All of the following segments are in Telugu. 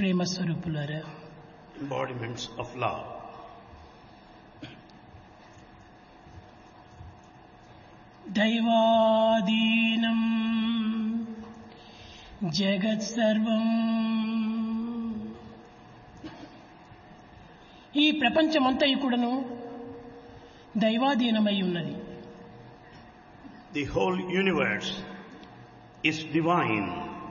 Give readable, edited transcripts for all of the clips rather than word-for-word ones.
ప్రేమ స్వరూపులారా, embodiments of love. దైవాధీనం జగత్ సర్వం. ఈ ప్రపంచమంతా కూడాను దైవాధీనమై ఉన్నది. The whole universe is divine.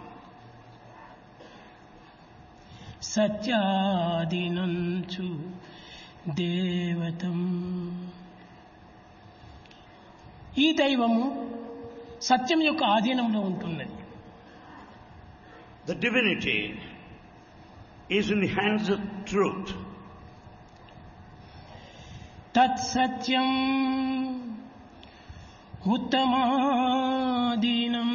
సత్యాధీనంచు దేవతం. ఈ దైవము సత్యం యొక్క ఆధీనంలో ఉంటున్నది. The divinity is in the hands of truth. తత్సత్యం ఉత్తమాధీనం.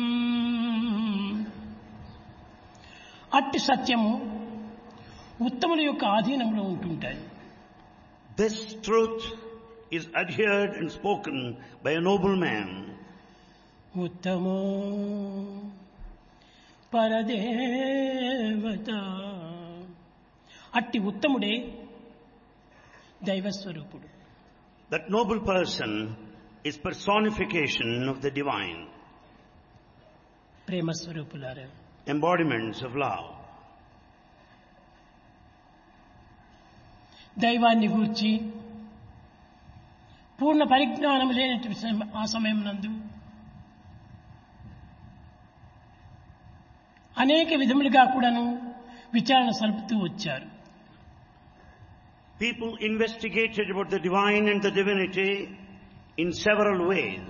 అట్టి సత్యము ఉత్తముల యొక్క ఆధీనంలో ఉంటుంటాయి. This truth is adhered and spoken by a noble man. ఉత్తమో పరదేవత. అట్టి ఉత్తముడే దైవస్వరూపుడు. That noble person is personification of the divine, ప్రేమ స్వరూపులారా, embodiments of love. దైవాన్ని గూర్చి పూర్ణ పరిజ్ఞానం లేనటువంటి ఆ సమయం నందు అనేక విధములుగా కూడాను విచారణ సలుపుతూ వచ్చారు. People investigated about the divine and the divinity in several ways.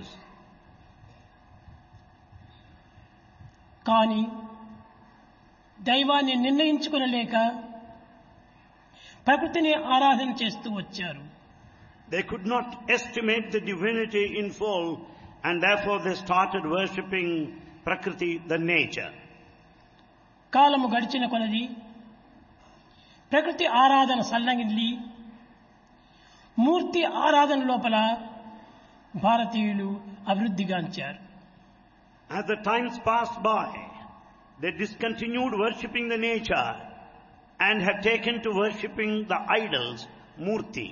కానీ దైవాన్ని నిర్ణయించుకొనలేక ప్రకృతిని ఆరాధన చేస్తూ వచ్చారు. They could not estimate the divinity in full, and therefore they started worshipping Prakriti, the nature. కాలము గడిచిన కొలది ప్రకృతి ఆరాధన సల్లంగిల్లి మూర్తి ఆరాధన లోపల భారతీయులు అభివృద్ధిగాంచారు. As the times passed by, they discontinued worshipping the nature and have taken to worshipping the idols, Murti.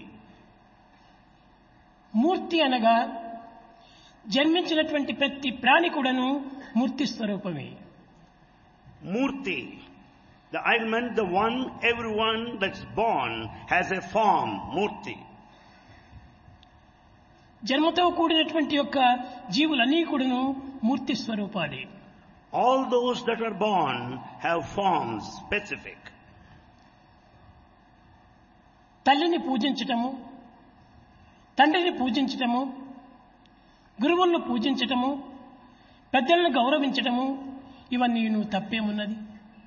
మూర్తి అనగా జన్మించినటువంటి ప్రతి ప్రాణి కూడాను మూర్తి స్వరూపమే. Murti, the idol meant the one, everyone that's born has a form, Murti. జన్మతో కూడినటువంటి యొక్క జీవులన్నీ కూడాను మూర్తి స్వరూపాలే. All those that are born have forms specific. తల్లిని పూజించటము, తండ్రిని పూజించటము, గురువులను పూజించటము, పెద్దలను గౌరవించటము, ఇవన్నీ నువ్వు తప్పేమున్నది?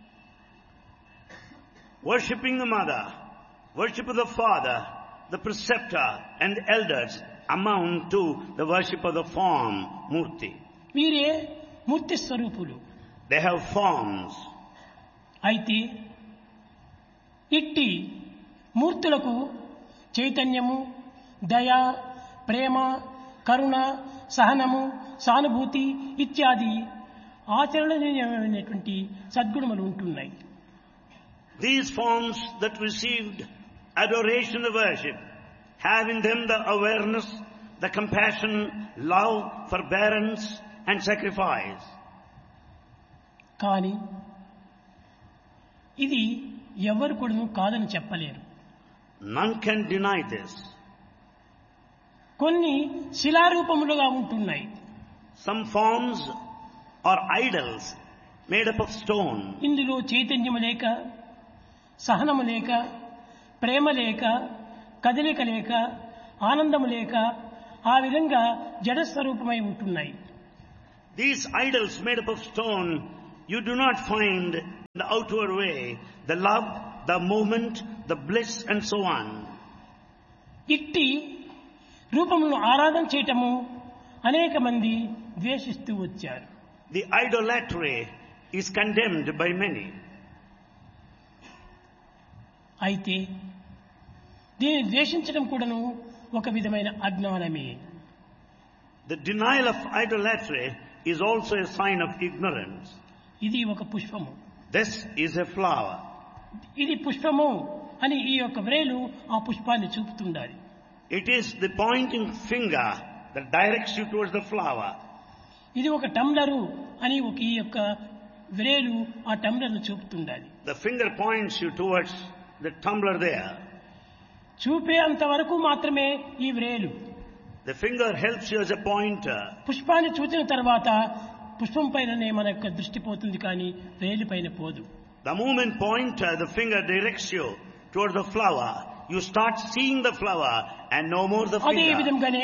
Worshipping the mother, worship of the father, the preceptor and the elders amount to the worship of the form, Murti. వీరే మూర్తి స్వరూపులు. They have forms. అయితే ఇట్టి మూర్తులకు చైతన్యము, దయ, ప్రేమ, కరుణ, సహనము, సానుభూతి ఇత్యాది ఆచరణీయమైనటువంటి సద్గుణములు ఉంటున్నాయి. These forms that received adoration of worship have in them the awareness, the compassion, love, forbearance and sacrifice. కానీ ఇది ఎవరు కూడాను కాదని చెప్పలేరు. None can deny this. కొన్ని శిలారూపములుగా ఉంటున్నాయి. Some forms are idols made up of stone. ఇందులో చైతన్యము లేక, సహనము లేక, ప్రేమ లేక, కదలిక లేక, ఆనందము లేక ఆ విధంగా జడస్వరూపమై ఉంటున్నాయి. These idols made up of stone, you do not find in the outward way the love, the movement, the bliss and so on. ఇట్టి రూపములను ఆరాధన చేయటము అనేక మంది ద్వేషిస్తూ వచ్చారు. The idolatry is condemned by many. అయితే దీన్ని ద్వేషించడం కూడాను ఒక విధమైన అజ్ఞానమే. The denial of idolatry is also a sign of ignorance. ఇది ఒక పుష్పము. This is a flower. ఇది పుష్పము అని ఈ యొక్క వ్రేలు ఆ పుష్పాన్ని చూపుతుండాలి. It is the pointing finger that directs you towards the flower. ఇది ఒక టంబ్లరు అని ఒక ఈ యొక్క వ్రేలు ఆ టంబ్లర్ను చూపుతుండాలి. The finger points you towards the tumbler there. చూపే అంతవరకు మాత్రమే ఈ వ్రేలు. The finger helps you as a pointer. పుష్పాన్ని చూసిన తర్వాత పుష్పం పైననే మన యొక్క దృష్టి పోతుంది, కానీ వ్రేలు పైన పోదు. The moment pointer, the finger directs you towards the flower. You start seeing the flower and no more the అదే finger. విధంగానే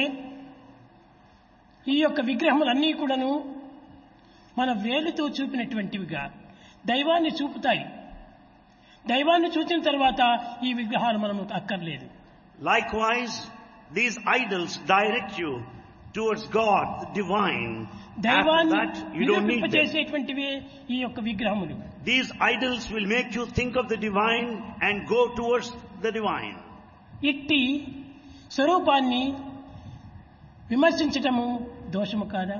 ఈ యొక్క విగ్రహములన్నీ కూడాను మన వేలుతో చూపినటువంటివిగా దైవాన్ని చూపుతాయి. దైవాన్ని చూసిన తర్వాత ఈ విగ్రహాలు మనము అక్కర్లేదు. Likewise, these idols direct you towards God, the divine. After దైవాన్ని that, you don't need them. నిరూపింపచేసేటువంటివే ఈ యొక్క విగ్రహములు. These idols will make you think of the divine and go towards the divine. ఇట్టి స్వరూపాన్ని విమర్శించటము దోషము కాదా?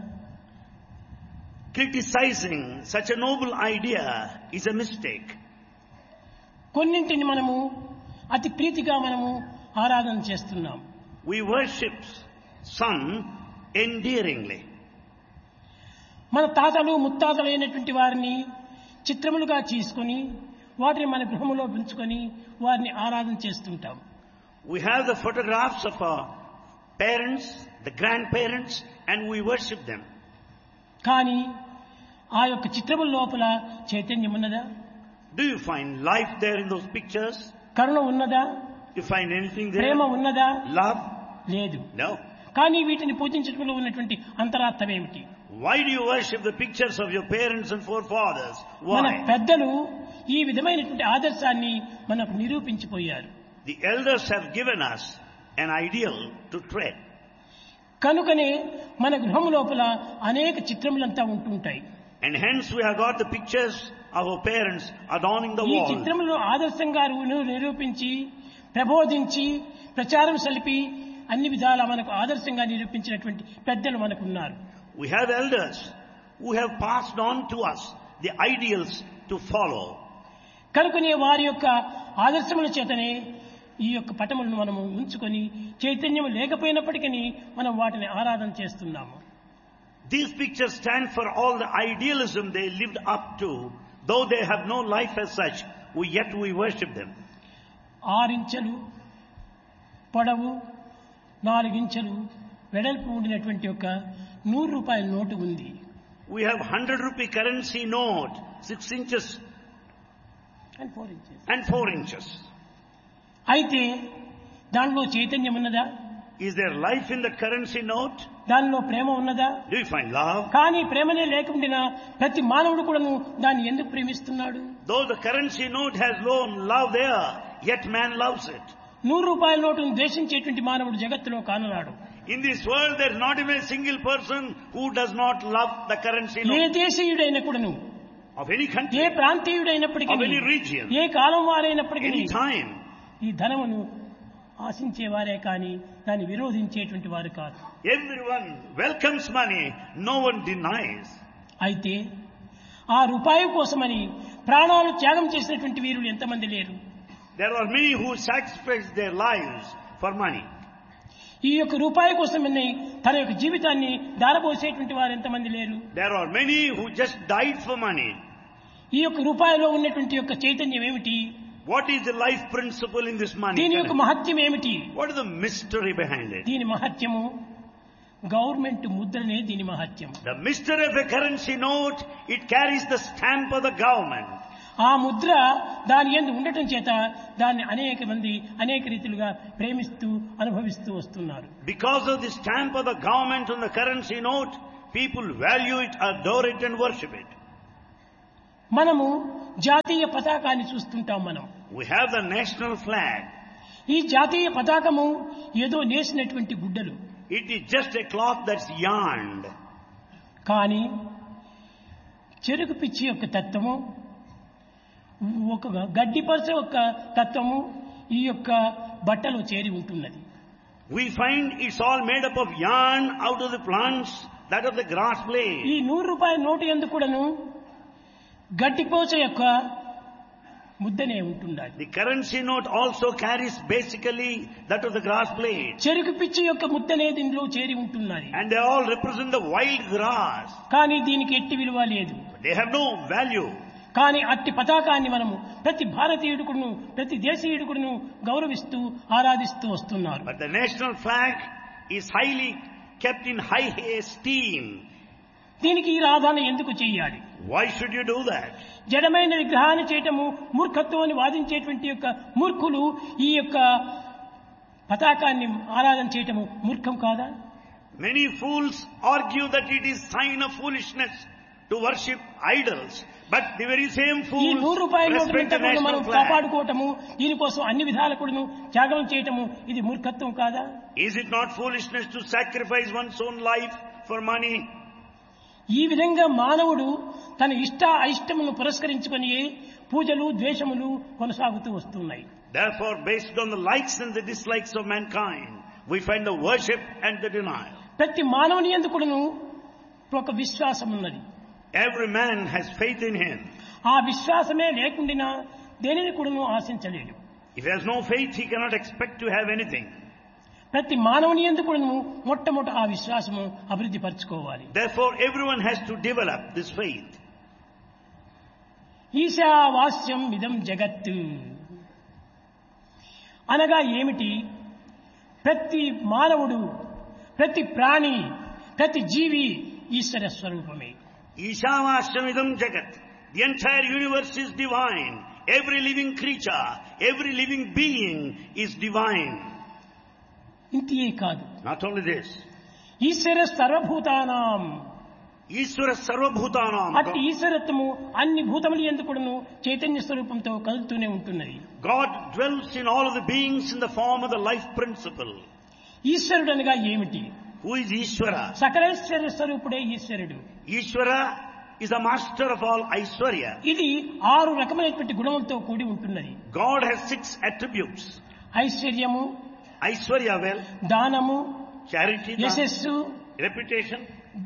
Criticizing such a noble idea is a mistake. కొన్నింటిని మనము అతి ప్రీతిగా మనము ఆరాధన చేస్తున్నాం. We worship some endearingly. మన తాతలు ముత్తాతలైనటువంటి వారిని చిత్రములుగా చేసుకొని వాటిని మన గృహములో ఉంచుకొని వారిని ఆరాధన చేస్తుంటాం. We have the photographs of our parents, the grandparents, and we worship them. కానీ ఆ యొక్క చిత్రముల లోపల చైతన్యం ఉన్నదా? Do you find life there in those pictures? కరుణ ఉన్నదా? You find anything Prema there? ఉన్నదా? Love? లేదు. No. కానీ వీటిని పూజించడంలో ఉన్నటువంటి అంతరార్థం ఏమిటి? Why do you worship the pictures of your parents and forefathers? మన Why? పెద్దలు ఈ విధమైనటువంటి ఆదర్శాన్ని మనకు నిరూపించిపోయారు. The elders have given us an ideal to tread. కనుకనే మన గృహము లోపల అనేక చిత్రములంతా ఉంటుంటాయి. And hence we have got the pictures of our parents adorning the ఈ wall. చిత్రములను ఆదర్శంగా నిరూపించి ప్రబోధించి ప్రచారం సలిపి అన్ని విధాల మనకు ఆదర్శంగా నిరూపించినటువంటి పెద్దలు మనకున్నారు. We have elders who have passed on to us the ideals to follow. కనుకనే వారి యొక్క ఆదర్శముల చేతనే ఈ యొక్క పటములను మనము ఉంచుకొని చైతన్యం లేకపోయినప్పటికీ మనం వాటిని ఆరాధన చేస్తున్నాము. These pictures stand for all the idealism they lived up to. Though they have no life as such, yet we worship them. 6 ఇంచెలు పొడవు 4 ఇంచెలు వెడల్పు ఉండినటువంటి ఒక 100 రూపాయల నోటు ఉంది. We have 100 rupee currency note, 6 inches and 4 inches. and 4 inches. అయితే దానిలో చైతన్యం ఉన్నదా? Is there life in the currency note? దానిలో ప్రేమ ఉన్నదా? Do you find love? కానీ ప్రేమనే లేకుండా ప్రతి మానవుడు కూడాను దాన్ని ఎందుకు ప్రేమిస్తున్నాడు? Though the currency note has no love there, yet man loves it. 100 రూపాయల నోటును ద్వేషించేటువంటి మానవుడు జగత్తులో కానరాడు. In this world, there is not even a single person who does not love the currency A note దేశీయుడైన కూడాను, of any A country, ప్రాంతీయుడైనప్పటికీ, of any region, A column వారైనప్పటికీ any time. ఈ ధనమును ఆశించేవారే కానీ దాన్ని విరోధించేటువంటి వారు కాదు. Everyone welcomes money, no one denies. అయితే ఆ రూపాయి కోసమని ప్రాణాలు త్యాగం చేసినటువంటి వీరులు ఎంతమంది లేరు? There are many who sacrifice their lives for money. ఈ యొక్క రూపాయి కోసమని తన యొక్క జీవితాన్ని దారబోసేటువంటి వారు ఎంతమంది లేరు? There are many who just died for money. ఈ యొక్క రూపాయిలో ఉన్నటువంటి యొక్క చైతన్యం ఏమిటి? What is the life principle in this money? దీని యొక్క మహత్యం ఏమిటి? What is the mystery behind it? దీని మహత్యము గవర్నమెంట్ ముద్రనే దీని మహత్యం. The mystery of a currency note, it carries the stamp of the government. ఆ ముద్ర దాని యందు ఉండటం చేత దాన్ని అనేక మంది అనేక రీతిలుగా ప్రేమిస్తూ అనుభవిస్తూ వస్తున్నారు. Because of the stamp of the government on the currency note, people value it, adore it and worship it. మనము జాతీయ పతాకాన్ని చూస్తుంటాం. మనం We have the national flag. ఈ జాతీయ పతాకము ఏదో నేసినటువంటి గుడ్డలు. It is just a cloth that's yarned. కానీ చెరుకు పిచ్చి యొక్క తత్వము, ఒక గడ్డిపరచ యొక్క తత్వము ఈ యొక్క బట్టలో చేరి ఉంటున్నది. We find it's all made up of yarn out of the plants, that of the grass blade. ఈ 100 రూపాయల నోటు యందు కూడాను గడ్డిపోచ యొక్క ముద్దనే ఉంటుండాలి. The currency note also carries basically that of the grass blade. చెరుకు పిచ్చి యొక్క ముద్దనే దీనిలో చేరి ఉంటున్నది. And they all represent the wild grass. కానీ దీనికి ఎట్టి విలువ లేదు. They have no value. కానీ అట్టి పతాకాన్ని మనము ప్రతి భారతీయుడుకును ప్రతి దేశీయుడుకును గౌరవిస్తూ ఆరాధిస్తూ వస్తున్నారు. But the national flag is highly kept in high esteem. దీనికి ఈ ఆరాధన ఎందుకు చేయాలి? Why should you do that? జడమైన విగ్రహాన్ని చేయటము మూర్ఖత్వం అని వాదించేటువంటి యొక్క మూర్ఖులు ఈ యొక్క పతాకాన్ని ఆరాధన చేయటము మూర్ఖం కాదా? Many fools argue that it is sign of foolishness to worship idols. But the very same ఈ fools 100 రూపాయల respect the నోటు మనం national flag. కాపాడుకోవటము దీనికోసం అన్ని విధాల కూడాను త్యాగం చేయటము ఇది మూర్ఖత్వం కాదా? Is it not foolishness to sacrifice one's own life for money? ఈ విధంగా మానవుడు తన ఇష్ట అయిష్టములను పురస్కరించుకొని పూజలు ద్వేషములు కొనసాగుతూ వస్తున్నాయి. Therefore, based on the likes and the dislikes of mankind, we find the worship and the denial. ప్రతి మానవుని యందు కూడాను ఒక విశ్వాసం ఉన్నది. Every man has faith in him. ఆ విశ్వాసమే లేకుండా దేనిని కూడాను ఆశించలేడు. If he has no faith, he cannot expect to have anything. ప్రతి మానవుని యందు కూడాను మొట్టమొదట ఆ విశ్వాసము అభివృద్ధి పరచుకోవాలి. Therefore, everyone has to develop this faith. ఈశావాస్యం ఇదం జగత్తు అనగా ఏమిటి? ప్రతి మానవుడు, ప్రతి ప్రాణి, ప్రతి జీవి ఈశ్వర స్వరూపమే. Ishavashamidam Jagat. The entire universe is divine. Every living creature, every living being is divine. ఇంతే కాదు, Not only this. ఈశ్వర సర్వభూతానాం. Ishvara Sarvabhutanam. అట్టి ఈశ్వరత్వము అన్ని భూతముల యందు కూడాను చైతన్య స్వరూపంతో కలుగుతూనే ఉంటున్నది. God dwells in all of the beings in the form of the life principle. ఈశ్వరుడు అనగా ఏమిటి? Who is Ishvara? సకలైశ్వర్య స్వరూపుడే ఈశ్వరుడు. Ishvara is the master of all Aishwarya. ఇది 6 రకమైనటువంటి గుణములతో కూడి ఉంటున్నది. God has 6 attributes. ఐశ్వర్యము, Aishwarya, wealth, దానము, charity, యశస్సు, reputation,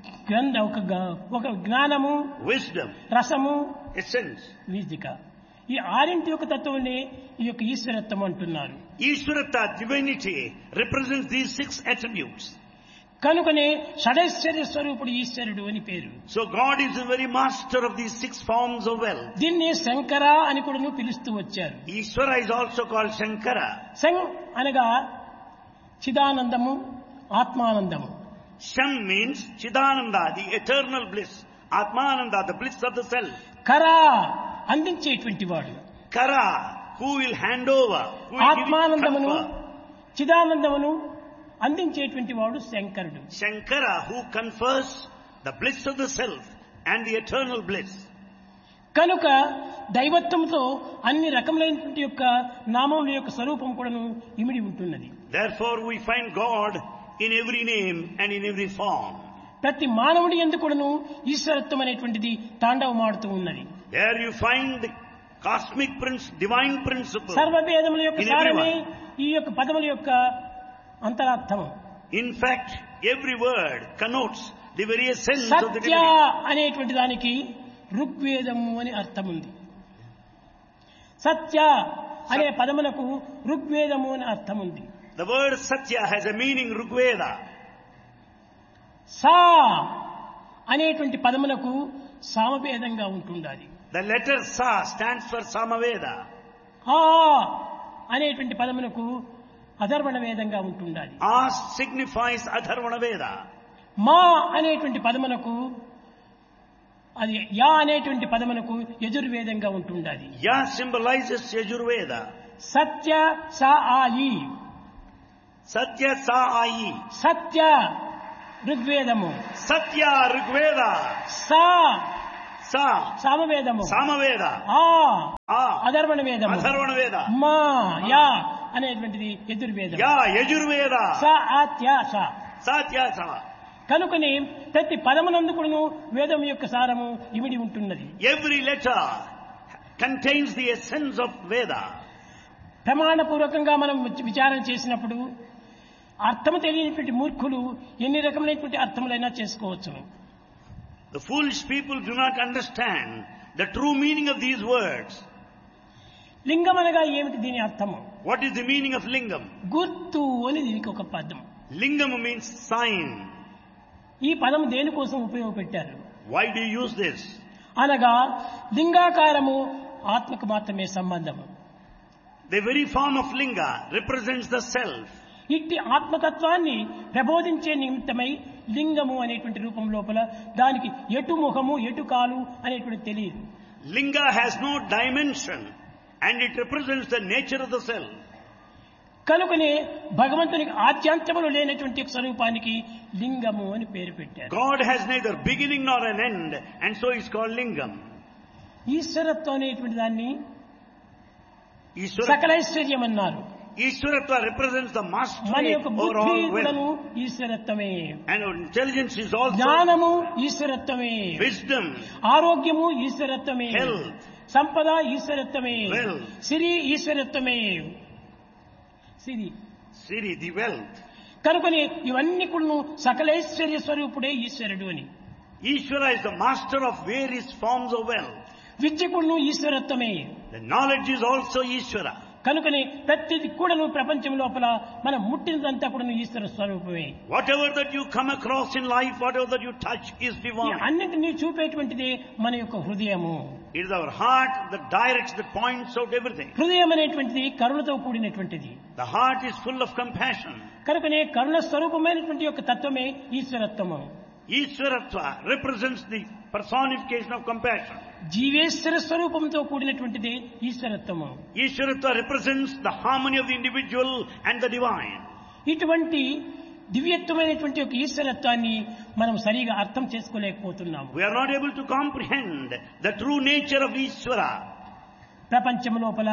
ఒక జ్ఞానము, wisdom, రసము, essence. వీజిక. ఈ 6 యొక్క తత్వమునే ఈ యొక్క ఈశ్వరత్వం అంటున్నారు. Ishvarata, divinity, represents these 6 attributes. కనుకనే షడైశ్వర్య స్వరూపుడు ఈశ్వరుడు అని పేరు. So God is the very master of these 6 forms of wealth. దీన్ని శంకర అని కూడా పిలుస్తూ వచ్చారు. Ishvara is also called Shankara. శం అనగా చిదానందము, ఆత్మానందము. Sham means Chidananda, the eternal bliss. Atmananda, the bliss of the self. కరా అందించేటువంటి వాడు. Kara, who will hand over, who will give it ఆత్మానందమును, confer. చిదానందమును అందించేటువంటి వాడు శంకరుడు. Shankara, who confers the bliss of the self and the eternal bliss. కనుక దైవత్వంతో అన్ని రకములైనటువంటి యొక్క నామముల యొక్క స్వరూపం కూడాను ఇమిడి ఉంటున్నది. Therefore, we find God in every name and in every form. ప్రతి మానవుడి యందు కూడాను ఈశ్వరత్వం అనేటువంటిది తాండవమాడుతూ ఉన్నది. There you find the cosmic divine principle. సర్వవేదముల యొక్క In సారమే everyone. ఈ యొక్క పదముల యొక్క అంతరార్థం. In fact, every word connotes the very essence of the Satya divinity. అనేటువంటి దానికి ఋగ్వేదము అని అర్థం ఉంది. సత్య అనే పదమునకు ఋగ్వేదము అని అర్థం ఉంది. The word Satya has a meaning Rigveda. సా అనేటువంటి పదమునకు సామవేదంగా ఉంటుండాలి. The letter Sa stands for Samaveda. ఆ అనేటువంటి పదమునకు అధర్వణ వేదంగా ఉంటుండాలి. A signifies Atharvana Veda. మా అనేటువంటి పదమునకు అది యా అనేటువంటి పదమునకు యజుర్వేదంగా ఉంటుండాలి. Ya symbolizes Yajurveda. సత్య సా ఆయి. Satya Sa Ayi. సత్య ఋగ్వేదము, Satya Rigveda. సా Sa సామవేదము, Samaveda. ఆ A అధర్వణ వేదము, Atharvana Veda. మా యా అనేటువంటిది యజుర్వేదం. Ya Yajurveda. సా ఆత్య సా. Satya Sa. కనుకనే ప్రతి పదమునందు కూడాను వేదం యొక్క సారము ఇమిడి ఉంటున్నది. Every letter contains the essence of Veda. ప్రమాణపూర్వకంగా మనం విచారణ చేసినప్పుడు అర్థము తెలియనటువంటి మూర్ఖులు ఎన్ని రకమైనటువంటి అర్థములైనా చేసుకోవచ్చు. The foolish people do not understand the true meaning of these words. లింగం అనగా ఏమిటి దీని అర్థము? What is the meaning of lingam? గుర్తు అని దీనికి ఒక పదం. Lingam means sign. ఈ పదం దేనికోసం ఉపయోగపెట్టారు? Why do you use this? అనగా లింగాకారము ఆత్మకు మాత్రమే సంబంధము. The very form of linga represents the self. ఇట్టి ఆత్మతత్వాన్ని ప్రబోధించే నిమిత్తమై లింగము అనేటువంటి రూపం లోపల దానికి ఎటు ముఖము ఎటు కాలు అనేటువంటి తెలియదు. Linga has no dimension and it represents the nature of the self. కనుకనే భగవంతునికి ఆద్యాంతములు లేనటువంటి స్వరూపానికి లింగము అని పేరు పెట్టారు. God has neither beginning nor an end, and so it's called lingam. ఈశ్వరత్వం అనేటువంటి దాన్ని Ishwara, సకలైశ్వర్యం అన్నారు. Ishwaratva represents the మన mastery యొక్క over బుద్ధి all కూడాను wealth. ఈశ్వరత్వమే, And our intelligence is also జ్ఞానము ఈశ్వరత్వమే, wisdom, ఆరోగ్యము ఈశ్వరత్వమే, health, సంపద ఈశ్వరత్వమే, Wealth. Siri ఈశ్వరత్వమే. Siri Siri, the wealth. కనుకనే ఇవన్నీ కూడా సకలైశ్వర్య స్వరూపుడే ఈశ్వరుడు అని. Ishvara is the master of various forms of wealth. విద్య కూడాను ఈశ్వరత్వమే. The knowledge is also Ishvara. కనుకనే ప్రతిది కూడాను ప్రపంచం లోపల మనం ముట్టినదంతా కూడా ఈశ్వర స్వరూపమే. Whatever that you come across in life, whatever that you touch is ఈ divine. అన్నిటినీ చూపేటువంటిది మన యొక్క హృదయము. It is our heart that directs, that points out everything. హృదయం అనేటువంటిది కరుణతో కూడినటువంటిది. The heart is full of compassion. కనుకనే కరుణ స్వరూపమైనటువంటి యొక్క తత్వమే ఈశ్వరత్వము. Ishwaratva represents the personification of compassion. జీవేశ్వర స్వరూపంతో కూడినటువంటిది ఈశ్వరత్వము. Ishwaratva represents the harmony of the individual and the divine. ఇటువంటి దివ్యత్వమైనటువంటి ఒక ఈశ్వరత్వాన్ని మనం సరిగా అర్థం చేసుకోలేకపోతున్నాము. We are not able to comprehend the true nature of Ishvara. ప్రపంచం లోపల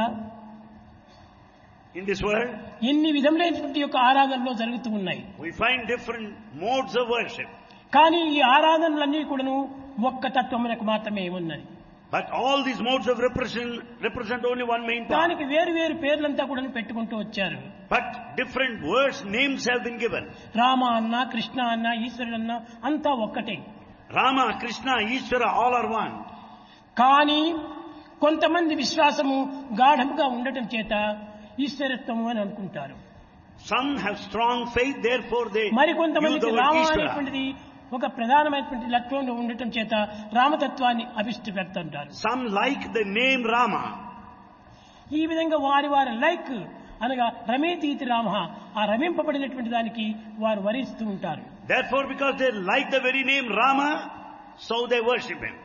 In this world, ఎన్ని విధములైనటువంటి యొక్క ఆరాధనలు జరుగుతూ ఉన్నాయి. we find different modes of worship. కానీ ఈ ఆరాధనలన్నీ కూడాను ఒక్క తత్వమునకు మాత్రమే ఉన్నది. But all these modes of represent only one main part. దానికి వేరు వేరు పేర్లంతా కూడా పెట్టుకుంటూ వచ్చారు. But different words, names have been given. Rama అన్న, కృష్ణ అన్న, ఈశ్వరుడు అన్న అంతా ఒక్కటే. Rama, Krishna, Ishvara, all are one. కానీ కొంతమంది విశ్వాసము గాఢముగా ఉండటం చేత ఈశ్వరత్వము అని అనుకుంటారు. Some have strong faith, therefore they use మరికొంతమందికి the రామ word Ishvara. అనేటువంటిది ఒక ప్రధానమైనటువంటి లక్ష్యంలో ఉండటం చేత రామతత్వాన్ని అభిష్టిపెడుతుంటారు. Some like the name Rama. ఈ విధంగా వారి వారి లైక్ అనగా రమేతీతి రామ, ఆ రమింపబడినటువంటి దానికి వారు వరిస్తూ ఉంటారు. Therefore, because they like the very name Rama, so they worship him.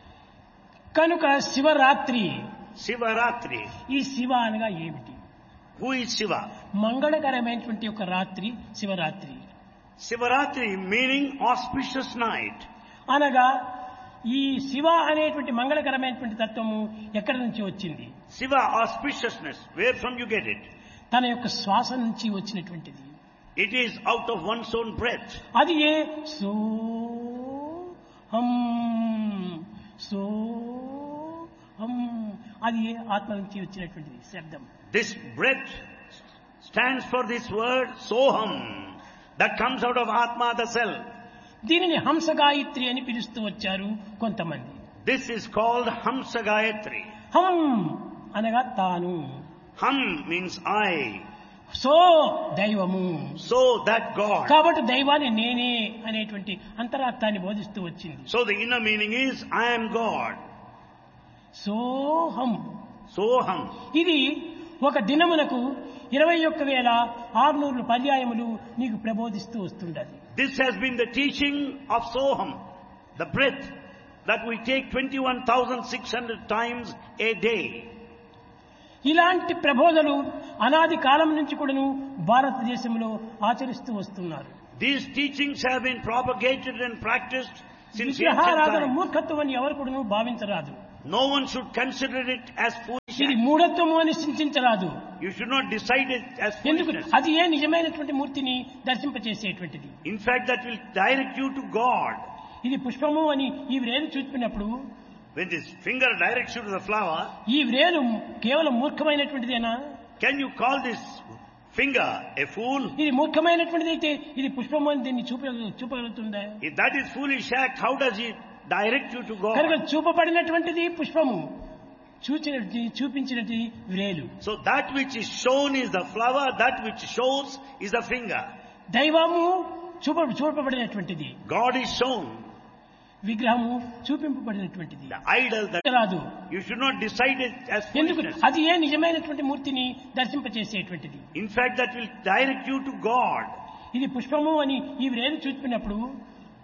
కనుక శివరాత్రి, Sivaratri. ఈ శివ అనగా ఏమిటి? Who is Shiva? మంగళకరమైనటువంటి ఒక రాత్రి Shivaratri Sivaratri meaning auspicious night. అనగా ఈ శివ అనేటువంటి మంగళకరమైనటువంటి తత్వము ఎక్కడి నుంచి వచ్చింది? Shiva, auspiciousness. Where from you get it? తన యొక్క శ్వాస నుంచి వచ్చినటువంటిది. It is out of one's own breath. అది ఏ సో హం సో హం, అది ఏ ఆత్మ నుంచి వచ్చినటువంటిది శబ్దం. This breath stands for this word Soham, that comes out of Atma, the self. దీనిని హంస గాయత్రి అని పిలుస్తూ వచ్చారు కొంతమంది. This is called Hamsa Gayatri. హం అనగా తాను, Ham means I. సో దైవము. So that God. కాబట్టి దైవాన్ని నేనే అనేటువంటి అంతరార్థాన్ని బోధిస్తూ వచ్చింది. So the inner meaning is I am God. సోహం. Soham. ఇది ఒక దినమునకు 21,600 పర్యాయములు నీకు ప్రబోధిస్తూ వస్తుండది. This has been the teaching of Soham, the breath that we take 21,600 times a day. ఇలాంటి ప్రబోధలు అనాది కాలం నుంచి కూడాను భారతదేశంలో ఆచరిస్తూ వస్తున్నారు. These teachings have been propagated and practiced since ancient విగ్రహారాధన times. మూర్ఖత్వం అని ఎవరు కూడాను భావించరాదు. No one should consider it as foolish. ఇది మూఢత్వము అని చింతించరాదు. You should not decide it as ఎందుకు? foolishness. అది ఏ నిజమైనటువంటి మూర్తిని దర్శింపచేసేటువంటిది. In fact, that will direct you to God. ఇది పుష్పము అని ఈ వ్రేలు చూపినప్పుడు, When this finger directs you to the flower, ఈ వ్రేలు కేవలం మూర్ఖమైనటువంటిదేనా? can you call this finger a fool? ఇది మూర్ఖమైనటువంటిది అయితే ఇది పుష్పము అని దీన్ని చూపగలుగుతుందా? If that is foolish act, how does it direct you to కనుక God? చూపబడినటువంటిది పుష్పము. చూపించినది వ్రేలు. So that which is shown is the flower, that which shows is the finger. దైవము చూపబడినటువంటిది, God is shown. విగ్రహము చూపింపబడినటువంటిది. The idol that రాదు. you should not decide it as ఎందుకు? foolishness. అది ఏ నిజమైనటువంటి మూర్తిని దర్శింపచేసేటువంటిది. In fact, that will direct you to God. ఇది పుష్పము అని ఈ వ్రేలు చూపినప్పుడు